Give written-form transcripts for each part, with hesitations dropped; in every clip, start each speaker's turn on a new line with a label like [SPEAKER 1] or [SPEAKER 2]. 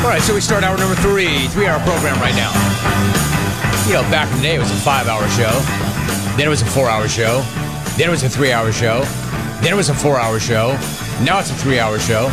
[SPEAKER 1] right, so we start hour number 3-hour program right now. You know, back in the day, it was a 5-hour show. Then it was a 4-hour show. Then it was a 3-hour show. Then it was a 4-hour show. Now it's a 3-hour show.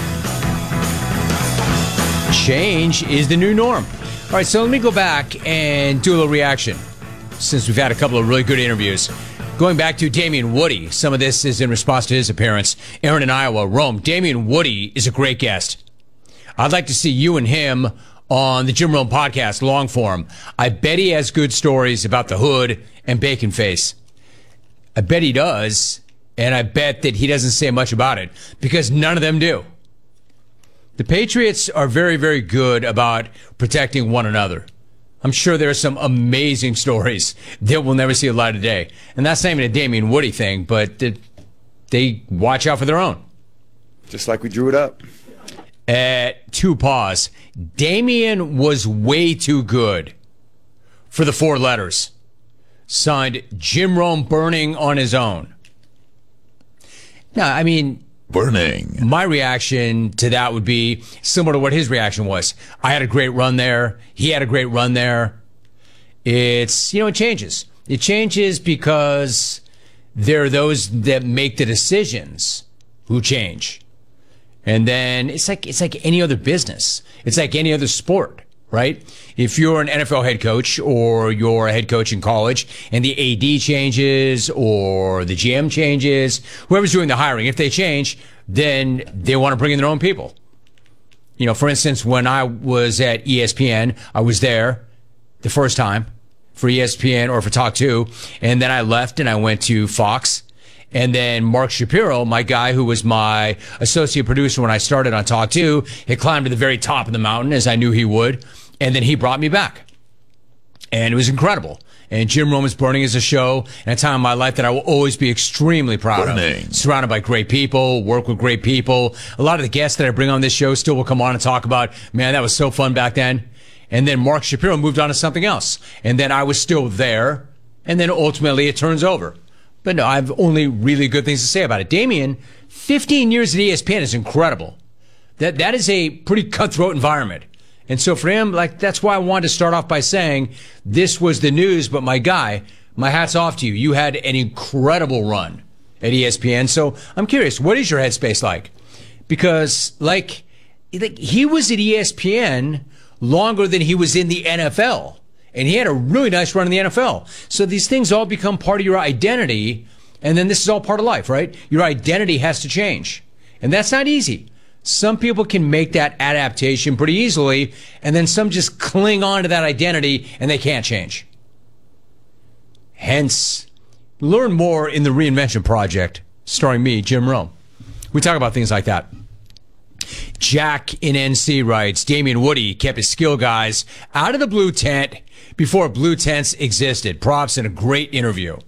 [SPEAKER 1] Change is the new norm. All right, so let me go back and do a little reaction since we've had a couple of really good interviews. Going back to Damien Woody. Some of this is in response to his appearance. Aaron in Iowa, Rome. Damien Woody is a great guest. I'd like to see you and him on the Jim Rome podcast, long form. I bet he has good stories about the hood and Bacon Face. I bet he does, and I bet that he doesn't say much about it because none of them do. The Patriots are very, very good about protecting one another. I'm sure there are some amazing stories that will never see the light of day. And that's not even a Damien Woody thing, but they watch out for their own.
[SPEAKER 2] Just like we drew it up.
[SPEAKER 1] At 2 paws, Damien was way too good for the 4 letters. Signed Jim Rome burning on his own. Now, I mean,
[SPEAKER 3] burning.
[SPEAKER 1] My reaction to that would be similar to what his reaction was. I had a great run there. He had a great run there. It's, it changes. It changes because there are those that make the decisions who change. And then it's like any other business. It's like any other sport, right? If you're an NFL head coach or you're a head coach in college and the AD changes or the GM changes, whoever's doing the hiring, if they change, then they want to bring in their own people. For instance, when I was at ESPN, I was there the first time for ESPN or for Talk 2, and then I left and I went to Fox. And then Mark Shapiro, my guy who was my associate producer when I started on Talk 2, had climbed to the very top of the mountain, as I knew he would. And then he brought me back. And it was incredible. And Jim Rome is burning as a show in a time in my life that I will always be extremely proud of. Surrounded by great people, work with great people. A lot of the guests that I bring on this show still will come on and talk about, man, that was so fun back then. And then Mark Shapiro moved on to something else. And then I was still there. And then ultimately it turns over. But no, I have only really good things to say about it. Damien, 15 years at ESPN is incredible. That is a pretty cutthroat environment. And so for him, that's why I wanted to start off by saying this was the news, but my guy, my hat's off to you. You had an incredible run at ESPN. So I'm curious, what is your headspace like? Because he was at ESPN longer than he was in the NFL. And he had a really nice run in the NFL. So these things all become part of your identity. And then this is all part of life, right? Your identity has to change. And that's not easy. Some people can make that adaptation pretty easily. And then some just cling on to that identity and they can't change. Hence, learn more in the Reinvention Project, starring me, Jim Rome. We talk about things like that. Jack in NC writes, Damien Woody kept his skill guys out of the blue tent before blue tents existed. Props and a great interview.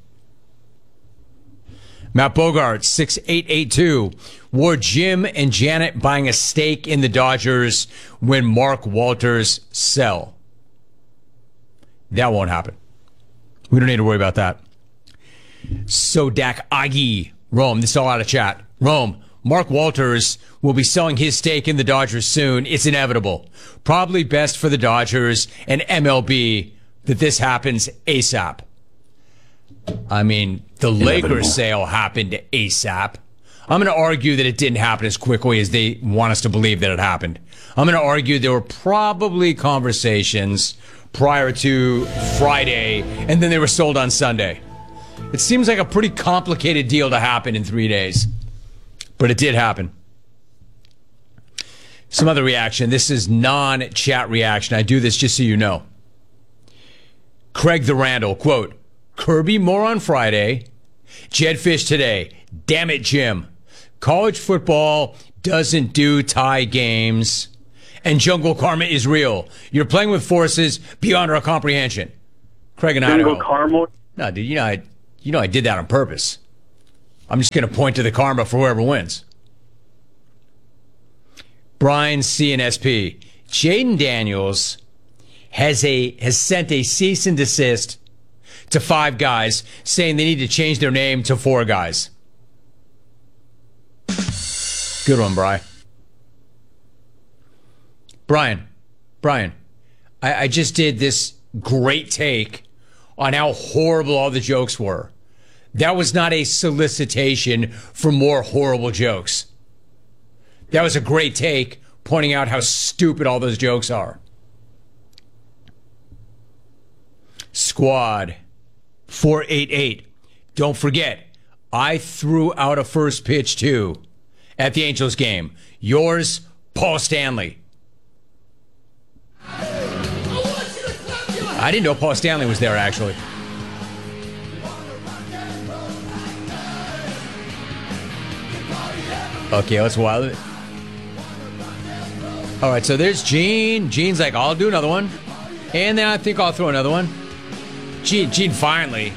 [SPEAKER 1] Matt Bogart, 6882. Were Jim and Janet buying a stake in the Dodgers when Mark Walters sell? That won't happen. We don't need to worry about that. Sodak Agi, Rome, this is all out of chat. Rome, Mark Walters will be selling his stake in the Dodgers soon. It's inevitable. Probably best for the Dodgers and MLB that this happens ASAP. I mean, the Lakers sale happened ASAP. I'm going to argue that it didn't happen as quickly as they want us to believe that it happened. I'm going to argue there were probably conversations prior to Friday, and then they were sold on Sunday. It seems like a pretty complicated deal to happen in 3 days. But it did happen. Some other reaction. This is non-chat reaction. I do this just so you know. Craig the Randall, quote, Kirby more on Friday, Jed Fish today. Damn it, Jim. College football doesn't do tie games, and jungle karma is real. You're playing with forces beyond our comprehension. Craig and Idaho.
[SPEAKER 4] Jungle karma?
[SPEAKER 1] No, dude, I did that on purpose. I'm just going to point to the karma for whoever wins. Brian CNSP. Jaden Daniels has sent a cease and desist to 5 guys saying they need to change their name to 4 guys. Good one, Brian. Brian, Brian, I just did this great take on how horrible all the jokes were. That was not a solicitation for more horrible jokes. That was a great take pointing out how stupid all those jokes are. Squad 488. Don't forget, I threw out a first pitch too at the Angels game. Yours, Paul Stanley. I didn't know Paul Stanley was there, actually. Okay, let's wild it. All right, so there's Gene. Gene's like, I'll do another one. And then I think I'll throw another one. Gene finally.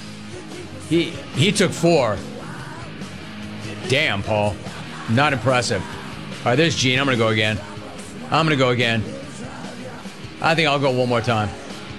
[SPEAKER 1] He took 4. Damn, Paul. Not impressive. All right, there's Gene. I'm going to go again. I think I'll go one more time.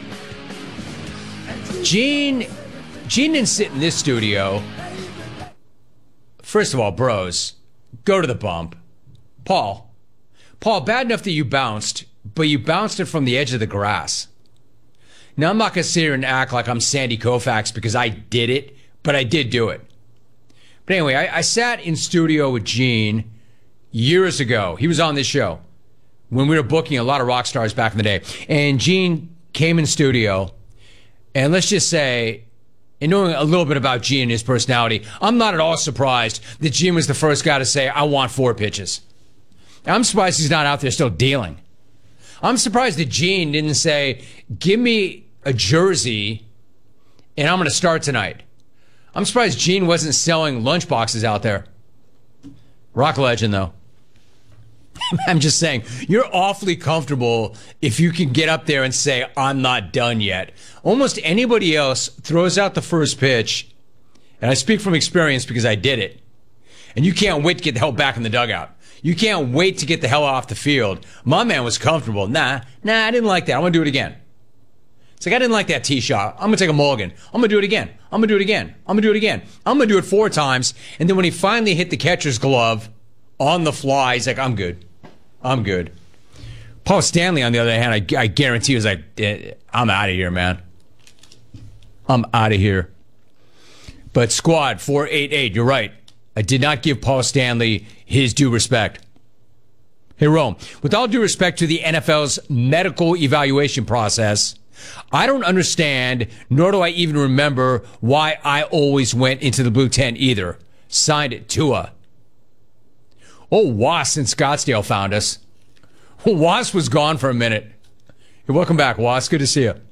[SPEAKER 1] Gene didn't sit in this studio. First of all, bros, go to the bump. Paul, bad enough that you bounced, but you bounced it from the edge of the grass. Now, I'm not going to sit here and act like I'm Sandy Koufax because I did it, but I did do it. But anyway, I sat in studio with Gene years ago. He was on this show when we were booking a lot of rock stars back in the day. And Gene came in studio, and let's just say, and knowing a little bit about Gene and his personality, I'm not at all surprised that Gene was the first guy to say, I want 4 pitches. I'm surprised he's not out there still dealing. I'm surprised that Gene didn't say, give me a jersey and I'm going to start tonight. I'm surprised Gene wasn't selling lunchboxes out there. Rock legend, though. I'm just saying, you're awfully comfortable if you can get up there and say, I'm not done yet. Almost anybody else throws out the first pitch, and I speak from experience because I did it, and you can't wait to get the hell back in the dugout. You can't wait to get the hell off the field. My man was comfortable. Nah, I didn't like that. I'm going to do it again. It's like, I didn't like that tee shot. I'm going to take a mulligan. I'm going to do it again. I'm going to do it again. I'm going to do it again. I'm going to do it 4 times. And then when he finally hit the catcher's glove on the fly, he's like, I'm good. Paul Stanley, on the other hand, I guarantee was like, I'm out of here, man. I'm out of here. But Squad 488, you're right. I did not give Paul Stanley his due respect. Hey, Rome, with all due respect to the NFL's medical evaluation process, I don't understand, nor do I even remember why I always went into the blue tent either. Signed Tua. Oh, Was in Scottsdale found us. Was was gone for a minute. Hey, welcome back, Was. Good to see you.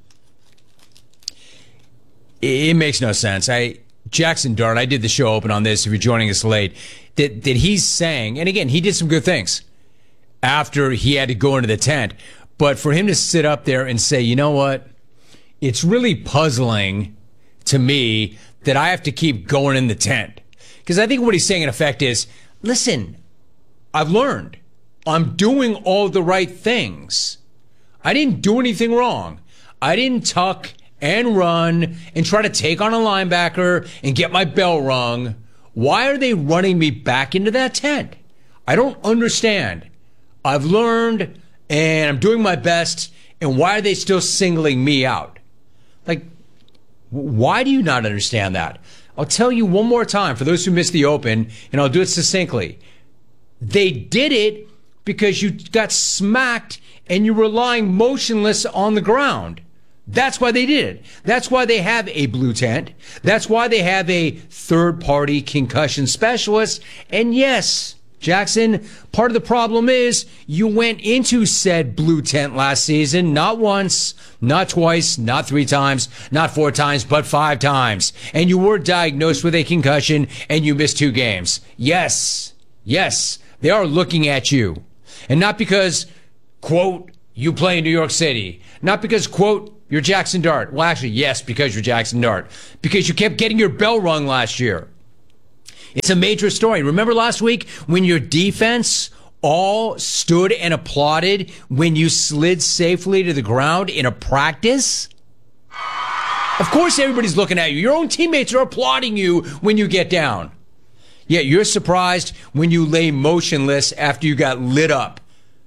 [SPEAKER 1] It makes no sense. Jackson Dart, I did the show open on this if you're joining us late, that he's saying, and again, he did some good things after he had to go into the tent, but for him to sit up there and say, you know what, it's really puzzling to me that I have to keep going in the tent. Because I think what he's saying in effect is, listen, I've learned. I'm doing all the right things. I didn't do anything wrong. I didn't tuck and run and try to take on a linebacker and get my bell rung. Why are they running me back into that tent? I don't understand. I've learned and I'm doing my best, and why are they still singling me out? Like, why do you not understand that? I'll tell you one more time for those who missed the open, and I'll do it succinctly. They did it because you got smacked and you were lying motionless on the ground. That's why they did it. That's why they have a blue tent. That's why they have a third-party concussion specialist. And yes, Jackson, part of the problem is you went into said blue tent last season, not once, not twice, not 3 times, not 4 times, but 5 times. And you were diagnosed with a concussion and you missed 2 games. Yes, they are looking at you. And not because, quote, you play in New York City. Not because, quote, you're Jackson Dart. Well, actually, yes, because you're Jackson Dart. Because you kept getting your bell rung last year. It's a major story. Remember last week when your defense all stood and applauded when you slid safely to the ground in a practice? Of course everybody's looking at you. Your own teammates are applauding you when you get down. Yet you're surprised when you lay motionless after you got lit up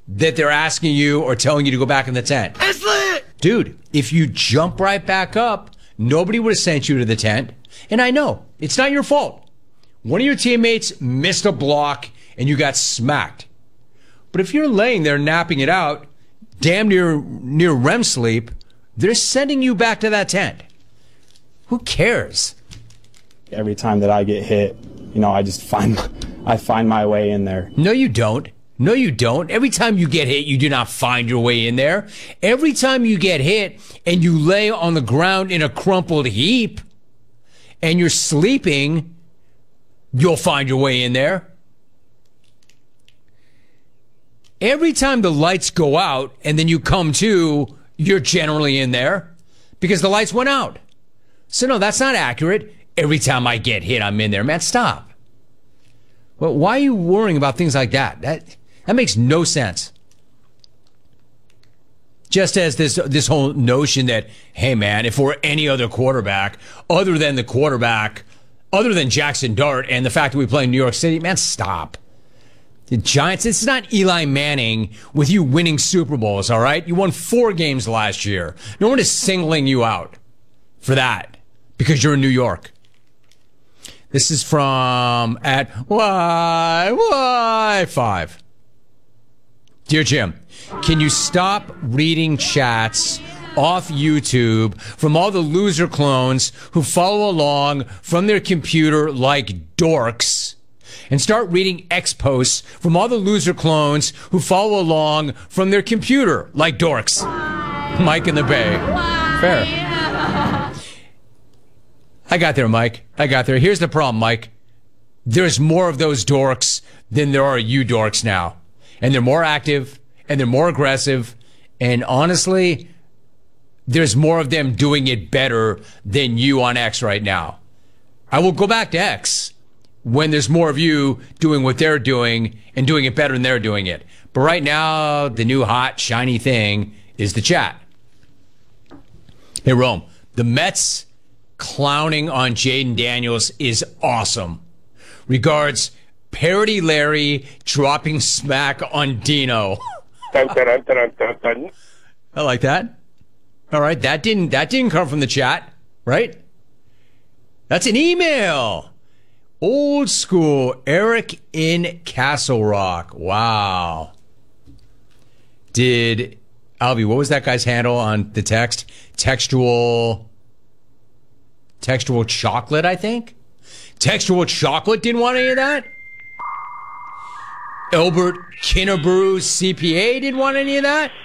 [SPEAKER 1] that they're asking you or telling you to go back in the tent.
[SPEAKER 2] It's lit!
[SPEAKER 1] Dude, if you jump right back up, nobody would have sent you to the tent. And I know, it's not your fault. One of your teammates missed a block and you got smacked. But if you're laying there napping it out, damn near REM sleep, they're sending you back to that tent. Who cares?
[SPEAKER 3] Every time that I get hit, I just find my way in there.
[SPEAKER 1] No, you don't. No, you don't. Every time you get hit, you do not find your way in there. Every time you get hit and you lay on the ground in a crumpled heap and you're sleeping, you'll find your way in there. Every time the lights go out and then you come to, you're generally in there because the lights went out. So no, that's not accurate. Every time I get hit, I'm in there. Man, stop. Well, why are you worrying about things like that? That makes no sense. Just as this whole notion that, hey man, if we're any other quarterback, other than Jackson Dart and the fact that we play in New York City, man, stop. The Giants, it's not Eli Manning with you winning Super Bowls, all right? You won 4 games last year. No one is singling you out for that because you're in New York. This is from at Y5. Dear Jim, can you stop reading chats off YouTube from all the loser clones who follow along from their computer like dorks and start reading X posts from all the loser clones who follow along from their computer like dorks? Mike in the Bay. Fair. I got there, Mike. I got there. Here's the problem, Mike. There's more of those dorks than there are you dorks now. And they're more active, and they're more aggressive, and honestly, there's more of them doing it better than you on X right now. I will go back to X when there's more of you doing what they're doing and doing it better than they're doing it. But right now, the new hot, shiny thing is the chat. Hey, Rome, the Mets clowning on Jaden Daniels is awesome. Regards, Parody Larry dropping smack on Dino. I like that. All right, that didn't come from the chat, right? That's an email. Old school. Eric in Castle Rock. Wow. Did Albie, what was that guy's handle on the text? Textual chocolate, I think. Textual chocolate didn't want any of that. Albert Kinnebrew CPA didn't want any of that.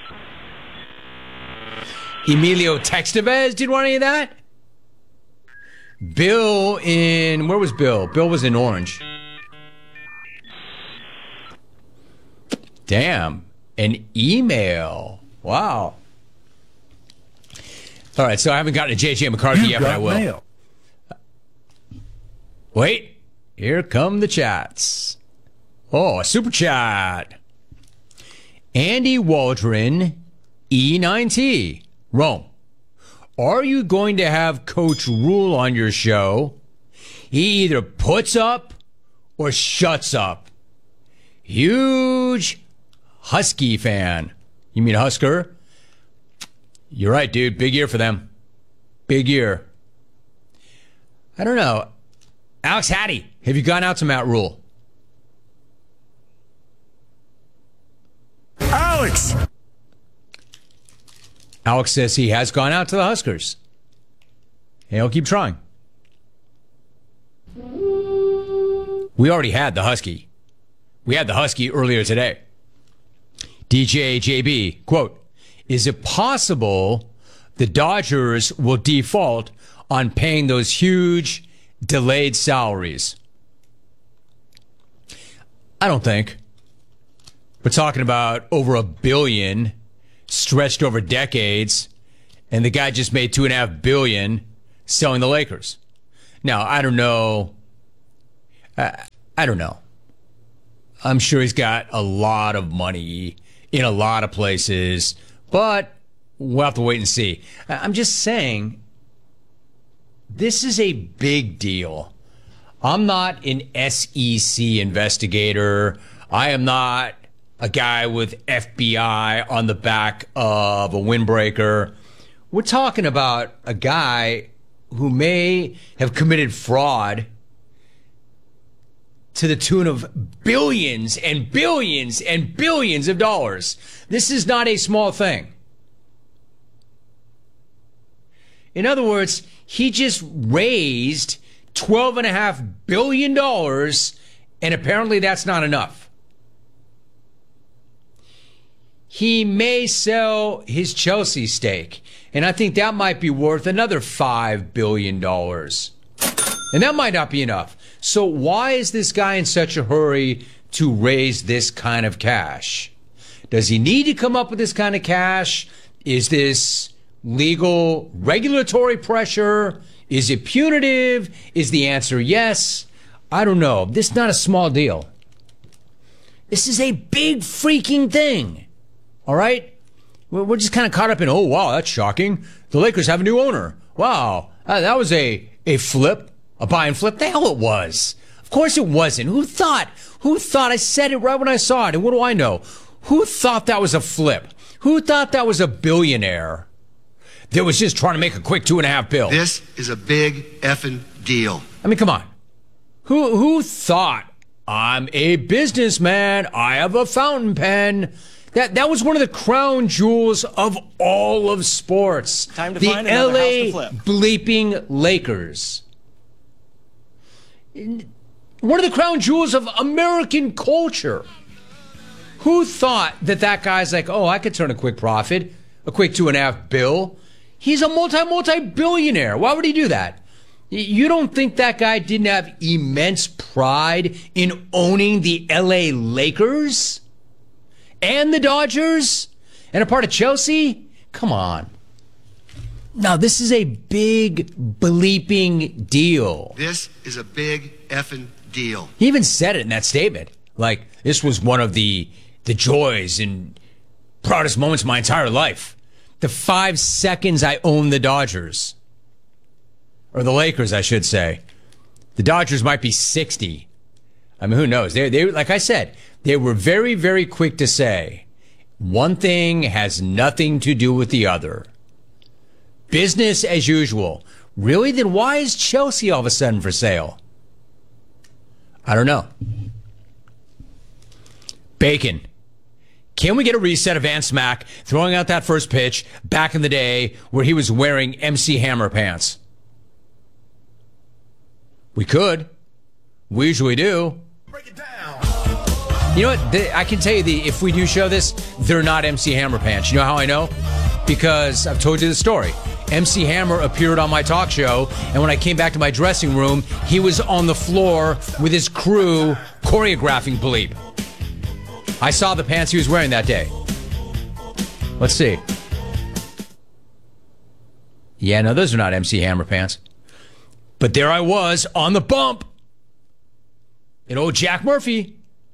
[SPEAKER 1] Emilio Textevez didn't want any of that. Bill in, where was Bill? Bill was in Orange. Damn, an email. Wow. All right, so I haven't gotten to JJ McCarthy yet, but I will. Mail. Wait, here come the chats. Oh, a super chat. Andy Waldron, E9T. Rome, are you going to have Coach Rule on your show? He either puts up or shuts up. Huge Husky fan. You mean Husker? You're right, dude. Big year for them. Big year. I don't know. Alex Hattie, have you gone out to Matt Rule?
[SPEAKER 2] Alex
[SPEAKER 1] says he has gone out to the Huskers. He'll keep trying. We already had the Husky. We had the Husky earlier today. DJ JB, quote, is it possible the Dodgers will default on paying those huge delayed salaries? I don't think. We're talking about over $1 billion stretched over decades, and the guy just made $2.5 billion selling the Lakers. Now, I don't know. I don't know. I'm sure he's got a lot of money in a lot of places, but we'll have to wait and see. I'm just saying, this is a big deal. I'm not an SEC investigator. I am not a guy with FBI on the back of a windbreaker. We're talking about a guy who may have committed fraud to the tune of billions and billions and billions of dollars. This is not a small thing. In other words, he just raised $12.5 billion, and apparently that's not enough. He may sell his Chelsea stake, and I think that might be worth another $5 billion. And that might not be enough. So why is this guy in such a hurry to raise this kind of cash? Does he need to come up with this kind of cash? Is this legal regulatory pressure? Is it punitive? Is the answer yes? I don't know. This is not a small deal. This is a big freaking thing. All right? We're just kind of caught up in, oh, wow, that's shocking. The Lakers have a new owner. Wow, that was a flip, a buy and flip. The hell it was. Of course it wasn't. Who thought? I said it right when I saw it. And what do I know? Who thought that was a flip? Who thought that was a billionaire that was just trying to make a quick $2.5 billion?
[SPEAKER 4] This is a big effing deal.
[SPEAKER 1] I mean, come on. Who thought, I'm a businessman, I have a fountain pen? That was one of the crown jewels of all of sports.
[SPEAKER 3] Time to
[SPEAKER 1] the
[SPEAKER 3] find another
[SPEAKER 1] LA
[SPEAKER 3] house to flip.
[SPEAKER 1] bleeping Lakers. One of the crown jewels of American culture. Who thought that guy's like, oh, I could turn a quick profit, a quick $2.5 billion? He's a multi-billionaire. Why would he do that? You don't think that guy didn't have immense pride in owning the LA Lakers? And the Dodgers? And a part of Chelsea? Come on. Now, this is a big bleeping deal.
[SPEAKER 4] This is a big effing deal.
[SPEAKER 1] He even said it in that statement. Like, this was one of the joys and proudest moments of my entire life. The 5 seconds I owned the Dodgers. Or the Lakers, I should say. The Dodgers might be 60. I mean, who knows? They like I said, they were very, very quick to say, one thing has nothing to do with the other. Business as usual. Really? Then why is Chelsea all of a sudden for sale? I don't know. Bacon. Can we get a reset of Van Smack throwing out that first pitch back in the day where he was wearing MC Hammer pants? We could. We usually do.
[SPEAKER 4] Break it down.
[SPEAKER 1] You know what? I can tell you, if we do show this, they're not MC Hammer pants. You know how I know? Because I've told you the story. MC Hammer appeared on my talk show, and when I came back to my dressing room, he was on the floor with his crew choreographing Bleep. I saw the pants he was wearing that day. Let's see. Yeah, no, those are not MC Hammer pants. But there I was on the bump. And old Jack Murphy.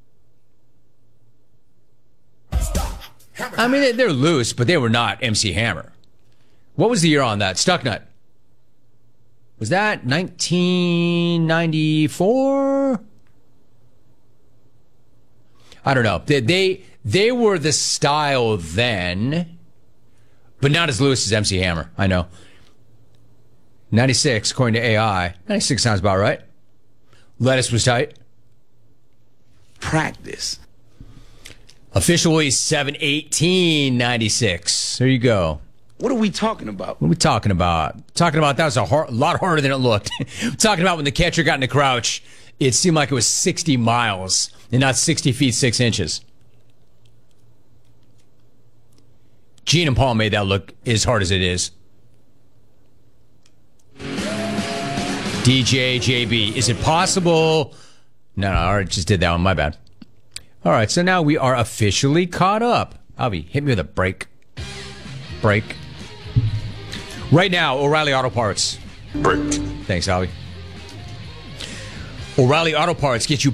[SPEAKER 1] I mean, they're loose, but they were not MC Hammer. What was the year on that? Stucknut. Was that 1994? I don't know. They were the style then, but not as loose as MC Hammer. I know. 96, according to AI. 96 sounds about right. Lettuce was tight.
[SPEAKER 2] Practice.
[SPEAKER 1] Officially 7/18/96. There you go.
[SPEAKER 2] What are we talking about?
[SPEAKER 1] What are we talking about? Talking about that was a lot harder than it looked. Talking about when the catcher got into crouch, it seemed like it was 60 miles and not 60 feet 6 inches. Gene and Paul made that look as hard as it is. DJ JB, is it possible? No, I already just did that one. My bad. All right, so now we are officially caught up. Avi, hit me with a break. Break. Right now, O'Reilly Auto Parts.
[SPEAKER 2] Break.
[SPEAKER 1] Thanks, Avi. O'Reilly Auto Parts gets you